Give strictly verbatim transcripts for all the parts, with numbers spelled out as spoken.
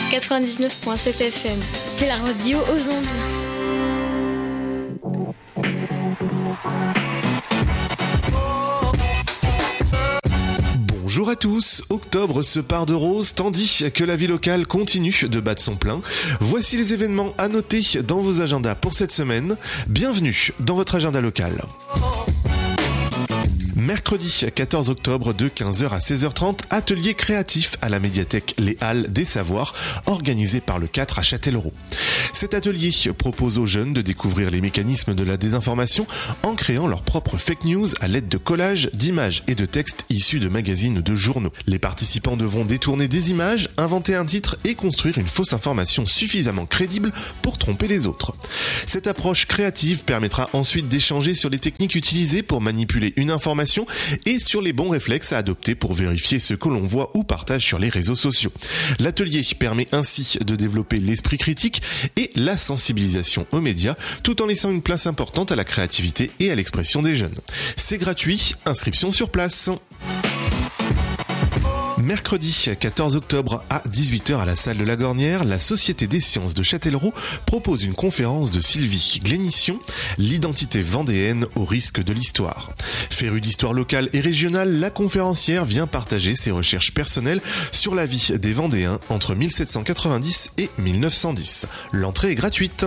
quatre-vingt-dix-neuf virgule sept F M. C'est la radio aux ondes. Bonjour à tous, octobre se part de rose tandis que la vie locale continue de battre son plein. Voici les événements à noter dans vos agendas pour cette semaine. Bienvenue dans votre agenda local. Mercredi quatorze octobre de quinze heures à seize heures trente, atelier créatif à la médiathèque Les Halles des Savoirs, organisé par le quatre à Châtellerault. Cet atelier propose aux jeunes de découvrir les mécanismes de la désinformation en créant leur propre fake news à l'aide de collages, d'images et de textes issus de magazines ou de journaux. Les participants devront détourner des images, inventer un titre et construire une fausse information suffisamment crédible pour tromper les autres. Cette approche créative permettra ensuite d'échanger sur les techniques utilisées pour manipuler une information et sur les bons réflexes à adopter pour vérifier ce que l'on voit ou partage sur les réseaux sociaux. L'atelier permet ainsi de développer l'esprit critique et la sensibilisation aux médias, tout en laissant une place importante à la créativité et à l'expression des jeunes. C'est gratuit, inscription sur place. Mercredi quatorze octobre à dix-huit heures à la salle de la Gornière, la Société des sciences de Châtellerault propose une conférence de Sylvie Glénission, l'identité vendéenne au risque de l'histoire. Férue d'histoire locale et régionale, la conférencière vient partager ses recherches personnelles sur la vie des Vendéens entre mille sept cent quatre-vingt-dix et mille neuf cent dix. L'entrée est gratuite.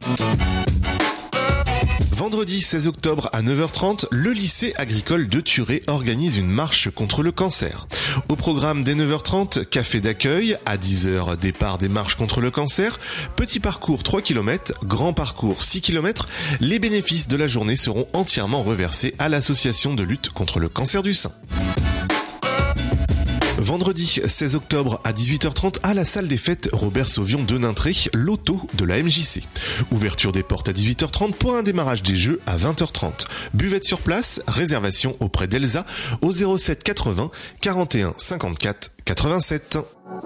Vendredi seize octobre à neuf heures trente, le lycée agricole de Thurey organise une marche contre le cancer. Au programme dès neuf heures trente, café d'accueil, à dix heures départ des marches contre le cancer, petit parcours trois kilomètres, grand parcours six kilomètres, les bénéfices de la journée seront entièrement reversés à l'association de lutte contre le cancer du sein. Vendredi seize octobre à dix-huit heures trente à la salle des fêtes Robert Sauvion de Nintré, l'auto de la M J C. Ouverture des portes à dix-huit heures trente pour un démarrage des jeux à vingt heures trente. Buvette sur place, réservation auprès d'Elsa au zéro sept quatre-vingts quarante et un cinquante-quatre quatre-vingt-sept.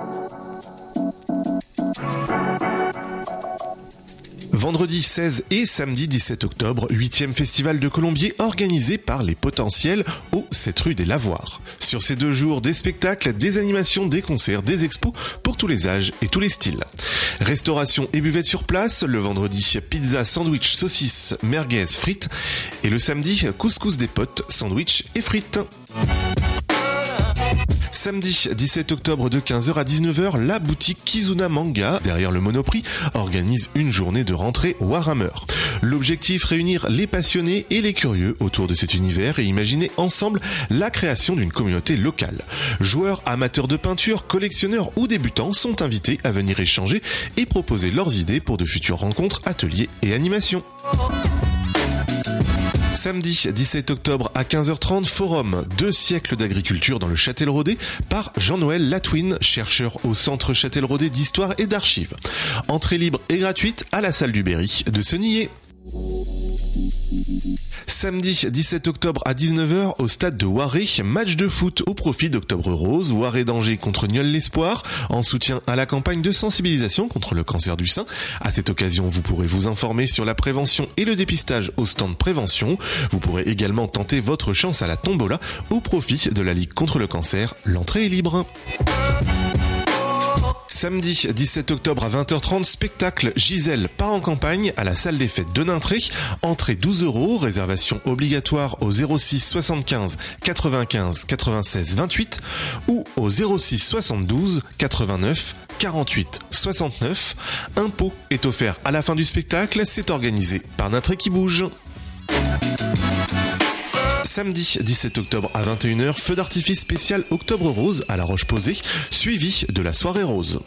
Vendredi seize et samedi dix-sept octobre, huitième festival de Colombier organisé par les Potentiels au sept rue des Lavoirs. Sur ces deux jours, des spectacles, des animations, des concerts, des expos pour tous les âges et tous les styles. Restauration et buvette sur place, le vendredi pizza, sandwich, saucisse, merguez, frites et le samedi couscous des potes, sandwich et frites. Samedi dix-sept octobre de quinze heures à dix-neuf heures, la boutique Kizuna Manga, derrière le Monoprix, organise une journée de rentrée Warhammer. L'objectif, réunir les passionnés et les curieux autour de cet univers et imaginer ensemble la création d'une communauté locale. Joueurs, amateurs de peinture, collectionneurs ou débutants sont invités à venir échanger et proposer leurs idées pour de futures rencontres, ateliers et animations. Samedi dix-sept octobre à quinze heures trente, forum deux siècles d'agriculture dans le Châtelleraudais par Jean-Noël Latwin, chercheur au Centre Châtelleraudais d'histoire et d'archives. Entrée libre et gratuite à la salle du Berry de Senillé. Samedi dix-sept octobre à dix-neuf heures au stade de Waré, match de foot au profit d'Octobre Rose, Waré d'Angers contre Nieul l'Espoir, en soutien à la campagne de sensibilisation contre le cancer du sein. À cette occasion, vous pourrez vous informer sur la prévention et le dépistage au stand prévention. Vous pourrez également tenter votre chance à la tombola au profit de la Ligue contre le cancer. L'entrée est libre. Samedi dix-sept octobre à vingt heures trente, spectacle Gisèle part en campagne à la salle des fêtes de Nintré. Entrée douze euros, réservation obligatoire au zéro six soixante-quinze quatre-vingt-quinze quatre-vingt-seize vingt-huit ou au zéro six soixante-douze quatre-vingt-neuf quarante-huit soixante-neuf. Un pot est offert à la fin du spectacle, c'est organisé par Nintré qui bouge. Samedi dix-sept octobre à vingt et une heures, feu d'artifice spécial Octobre Rose à La Roche-Posay, suivi de la soirée rose.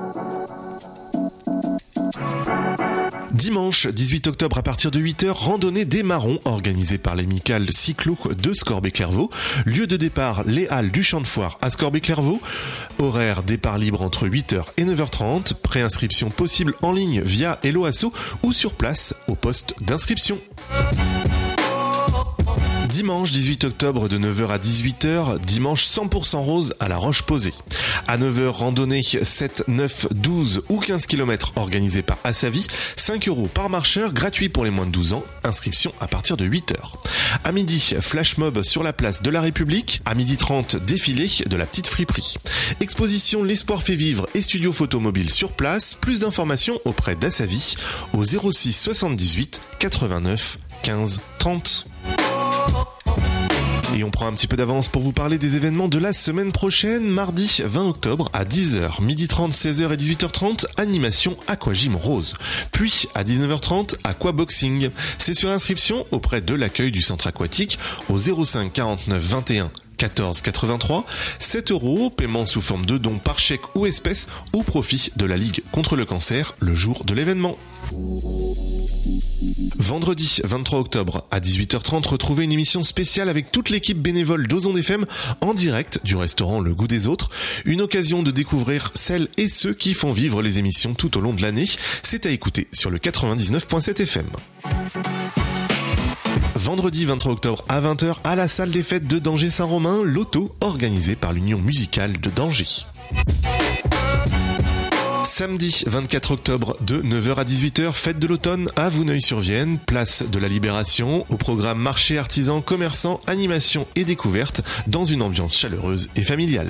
Dimanche dix-huit octobre à partir de huit heures, randonnée des marrons organisée par l'amicale Cyclo de Scorbé-Clairvaux. Lieu de départ, les Halles du Champ de Foire à Scorbé-Clairvaux. Horaire départ libre entre huit heures et neuf heures trente. Préinscription possible en ligne via Hello Asso ou sur place au poste d'inscription. Dimanche dix-huit octobre de neuf heures à dix-huit heures, dimanche cent pour cent rose à la Roche-Posay. À neuf heures, randonnée sept, neuf, douze ou quinze kilomètres organisée par Assavi, cinq euros par marcheur, gratuit pour les moins de douze ans, inscription à partir de huit heures. À midi, flash mob sur la place de la République. À midi trente, défilé de la petite friperie. Exposition L'espoir fait vivre et studio photo mobile sur place. Plus d'informations auprès d'Assavi au zéro six soixante-dix-huit quatre-vingt-neuf quinze trente. Et on prend un petit peu d'avance pour vous parler des événements de la semaine prochaine. Mardi vingt octobre à dix heures, midi trente, seize heures et dix-huit heures trente, animation Aquagym Rose. Puis à dix-neuf heures trente, Aquaboxing. C'est sur inscription auprès de l'accueil du centre aquatique au zéro cinq quarante-neuf vingt et un quatorze quatre-vingt-trois, sept euros, paiement sous forme de dons par chèque ou espèce au profit de la Ligue contre le cancer le jour de l'événement. Vendredi vingt-trois octobre à dix-huit heures trente, retrouvez une émission spéciale avec toute l'équipe bénévole d'Ozon F M en direct du restaurant Le Goût des Autres. Une occasion de découvrir celles et ceux qui font vivre les émissions tout au long de l'année. C'est à écouter sur le quatre-vingt-dix-neuf virgule sept F M. Vendredi vingt-trois octobre à vingt heures à la salle des fêtes de Danger-Saint-Romain, l'auto organisé par l'Union musicale de Danger. Samedi vingt-quatre octobre de neuf heures à dix-huit heures, fête de l'automne à Vouneuil-sur-Vienne, place de la Libération, au programme marché artisans, commerçants, animation et découverte dans une ambiance chaleureuse et familiale.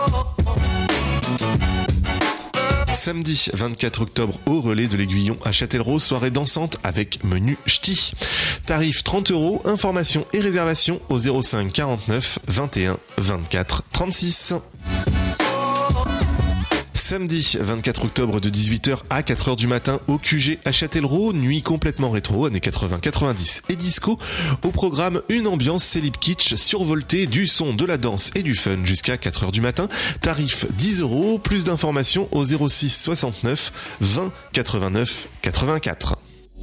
Samedi vingt-quatre octobre au relais de l'Aiguillon à Châtellerault, soirée dansante avec menu ch'ti. Tarif trente euros, information et réservation au zéro cinq quarante-neuf vingt et un vingt-quatre trente-six. Samedi vingt-quatre octobre de dix-huit heures à quatre heures du matin au Q G à Châtellerault, nuit complètement rétro, années quatre-vingts quatre-vingt-dix et disco. Au programme, une ambiance célib kitsch survoltée, du son, de la danse et du fun jusqu'à quatre heures du matin. Tarif dix euros, plus d'informations au zéro six soixante-neuf vingt quatre-vingt-neuf quatre-vingt-quatre.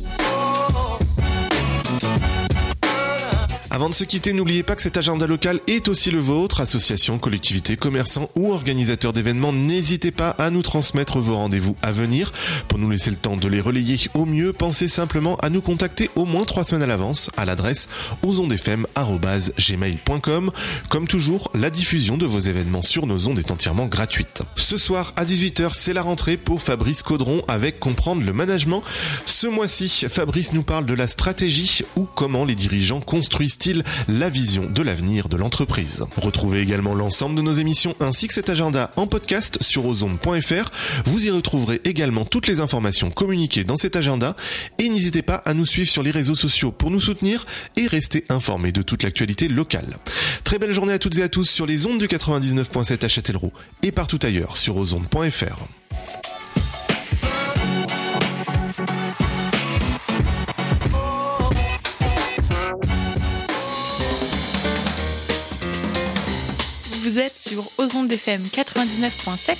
Avant de se quitter, n'oubliez pas que cet agenda local est aussi le vôtre. Associations, collectivités, commerçants ou organisateurs d'événements, n'hésitez pas à nous transmettre vos rendez-vous à venir. Pour nous laisser le temps de les relayer au mieux, pensez simplement à nous contacter au moins trois semaines à l'avance à l'adresse ozondfm arobase gmail point com. Comme toujours, la diffusion de vos événements sur nos ondes est entièrement gratuite. Ce soir à dix-huit heures, c'est la rentrée pour Fabrice Caudron avec Comprendre le management. Ce mois-ci, Fabrice nous parle de la stratégie ou comment les dirigeants construisent la vision de l'avenir de l'entreprise. Retrouvez également l'ensemble de nos émissions ainsi que cet agenda en podcast sur ozonde point f r. Vous y retrouverez également toutes les informations communiquées dans cet agenda et n'hésitez pas à nous suivre sur les réseaux sociaux pour nous soutenir et rester informés de toute l'actualité locale. Très belle journée à toutes et à tous sur les ondes du quatre-vingt-dix-neuf virgule sept à Châtellerault et partout ailleurs sur ozonde point f r. Vous êtes sur Ozonde F M quatre-vingt-dix-neuf virgule sept.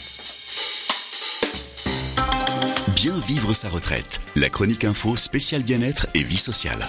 Bien vivre sa retraite. La chronique info spéciale bien-être et vie sociale.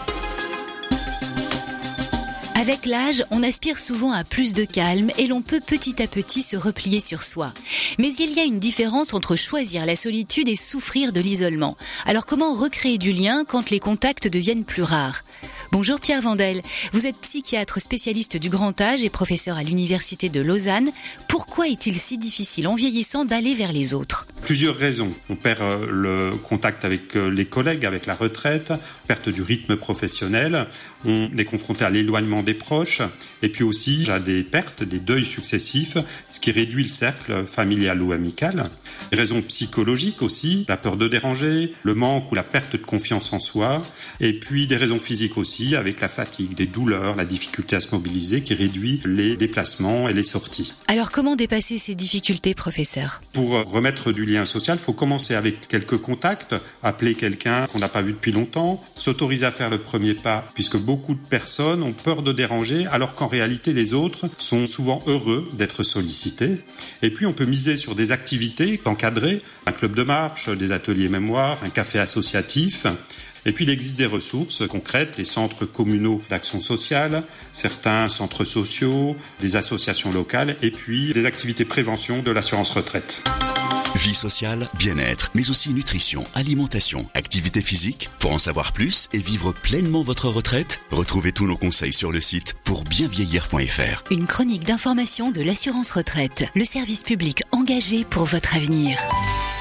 Avec l'âge, on aspire souvent à plus de calme et l'on peut petit à petit se replier sur soi. Mais il y a une différence entre choisir la solitude et souffrir de l'isolement. Alors comment recréer du lien quand les contacts deviennent plus rares ? Bonjour Pierre Vandel, vous êtes psychiatre spécialiste du grand âge et professeur à l'université de Lausanne. Pourquoi est-il si difficile en vieillissant d'aller vers les autres ? Plusieurs raisons. On perd le contact avec les collègues, avec la retraite, perte du rythme professionnel, on est confronté à l'éloignement des proches et puis aussi à des pertes, des deuils successifs, ce qui réduit le cercle familial ou amical. Des raisons psychologiques aussi, la peur de déranger, le manque ou la perte de confiance en soi et puis des raisons physiques aussi avec la fatigue, des douleurs, la difficulté à se mobiliser qui réduit les déplacements et les sorties. Alors comment dépasser ces difficultés, professeur ? Pour remettre du lien social, il faut commencer avec quelques contacts, appeler quelqu'un qu'on n'a pas vu depuis longtemps, s'autoriser à faire le premier pas puisque beaucoup de personnes ont peur de déranger alors qu'en réalité les autres sont souvent heureux d'être sollicités. Et puis on peut miser sur des activités encadrées, un club de marche, des ateliers mémoire, un café associatif. Et puis, il existe des ressources concrètes, les centres communaux d'action sociale, certains centres sociaux, des associations locales et puis des activités prévention de l'assurance retraite. Vie sociale, bien-être, mais aussi nutrition, alimentation, activité physique. Pour en savoir plus et vivre pleinement votre retraite, retrouvez tous nos conseils sur le site pour bien vieillir point f r. Une chronique d'information de l'assurance retraite, le service public engagé pour votre avenir.